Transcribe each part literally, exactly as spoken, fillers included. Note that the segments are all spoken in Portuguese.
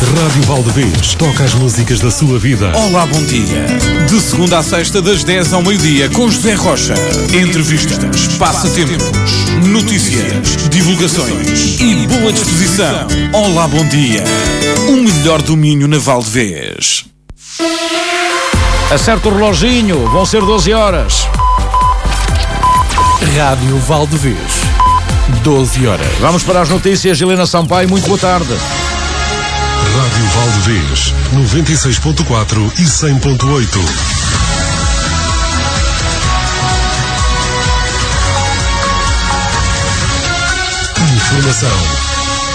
Rádio Valdevez toca as músicas da sua vida. Olá, bom dia. De segunda a sexta, das dez ao meio-dia, com José Rocha. Entrevistas, passatempos, notícias, divulgações e boa disposição. Olá, bom dia. O melhor domínio na Valdevez. Acerta o reloginho, vão ser doze horas. Rádio Valdevez, doze horas. Vamos para as notícias, Helena Sampaio, muito boa tarde. Rádio Valdevez, noventa e seis ponto quatro e cem ponto oito. Informação.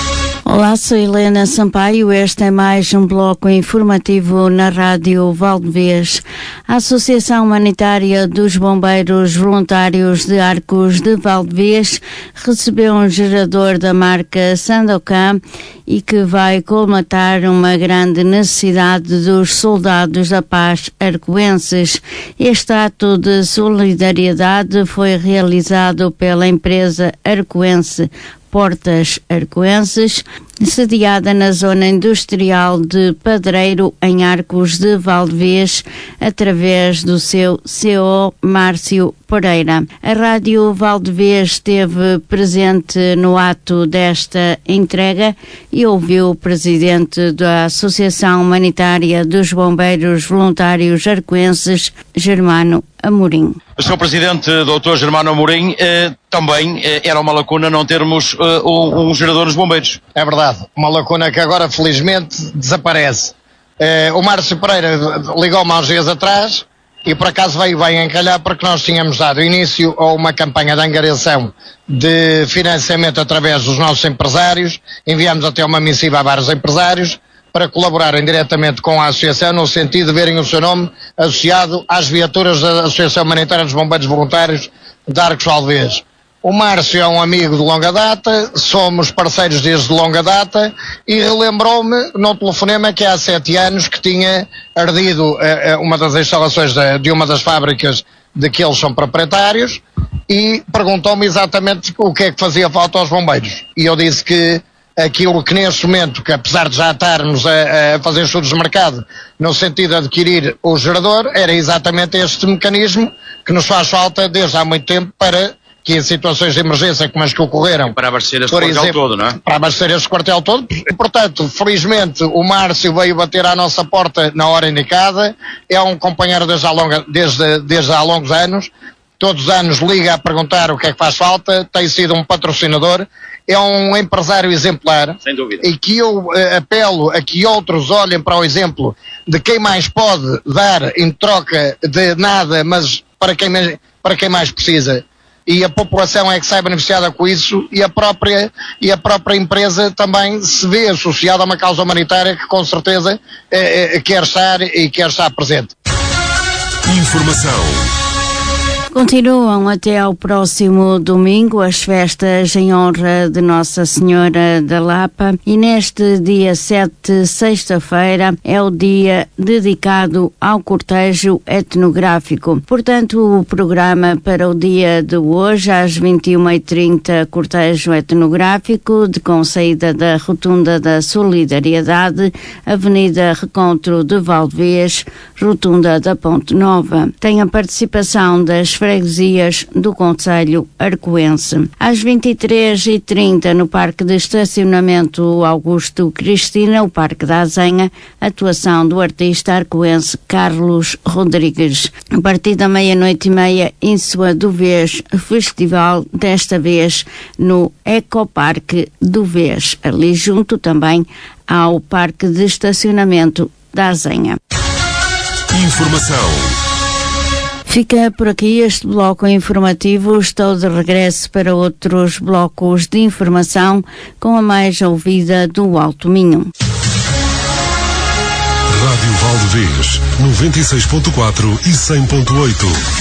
Olá, sou Helena Sampaio. Este é mais um bloco informativo na Rádio Valdevez. A Associação Humanitária dos Bombeiros Voluntários de Arcos de Valdevez recebeu um gerador da marca Sandokan e que vai colmatar uma grande necessidade dos soldados da paz arcoenses. Este ato de solidariedade foi realizado pela empresa arcoense Portas Arcoenses, sediada na zona industrial de Padreiro, em Arcos de Valdevez, através do seu C E O, Márcio Pereira. A Rádio Valdevez esteve presente no ato desta entrega e ouviu o presidente da Associação Humanitária dos Bombeiros Voluntários Arcoenses, Germano Amorim. O senhor Presidente, doutor Germano Amorim, eh, também eh, era uma lacuna não termos eh, um, um gerador nos bombeiros. É verdade, uma lacuna que agora felizmente desaparece. Eh, o Márcio Pereira ligou-me há uns dias atrás e por acaso veio bem encalhar porque nós tínhamos dado início a uma campanha de angariação de financiamento através dos nossos empresários, enviamos até uma missiva a vários empresários para colaborarem diretamente com a Associação no sentido de verem o seu nome associado às viaturas da Associação Humanitária dos Bombeiros Voluntários de Arcos de Valdevez. O Márcio é um amigo de longa data, somos parceiros desde longa data e relembrou-me num telefonema que há sete anos que tinha ardido uh, uma das instalações de, de uma das fábricas de que eles são proprietários e perguntou-me exatamente o que é que fazia falta aos bombeiros. E eu disse que aquilo que neste momento, que apesar de já estarmos a, a fazer estudos de mercado no sentido de adquirir o gerador, era exatamente este mecanismo que nos faz falta desde há muito tempo para que em situações de emergência como as que ocorreram... Para abastecer este quartel exemplo, todo, não é? Para abastecer este quartel todo. E, portanto, felizmente o Márcio veio bater à nossa porta na hora indicada, é um companheiro desde há, longa, desde, desde há longos anos, todos os anos liga a perguntar o que é que faz falta, tem sido um patrocinador, é um empresário exemplar. Sem dúvida. E que eu uh, apelo a que outros olhem para o exemplo de quem mais pode dar em troca de nada, mas para quem, para quem mais precisa. E a população é que sai beneficiada com isso e a própria, e a própria empresa também se vê associada a uma causa humanitária que com certeza eh, eh, quer estar e quer estar presente. Informação. Continuam até ao próximo domingo as festas em honra de Nossa Senhora da Lapa e neste dia sete, sexta-feira, é o dia dedicado ao cortejo etnográfico. Portanto, o programa para o dia de hoje, às vinte e uma e trinta, cortejo etnográfico, de com saída da Rotunda da Solidariedade, Avenida Recontro de Valdevez, Rotunda da Ponte Nova. Tem a participação das freguesias do concelho arcoense. Às vinte e três e trinta, no Parque de Estacionamento Augusto Cristina, o Parque da Azenha, atuação do artista arcoense Carlos Rodrigues. A partir da meia-noite e meia, Insua do Vez, festival, desta vez no Ecoparque do Vez, ali junto também ao Parque de Estacionamento da Azenha. Informação. Fica por aqui este bloco informativo. Estou de regresso para outros blocos de informação com a mais ouvida do Alto Minho. Rádio Valdevez, noventa e seis ponto quatro e cem ponto oito.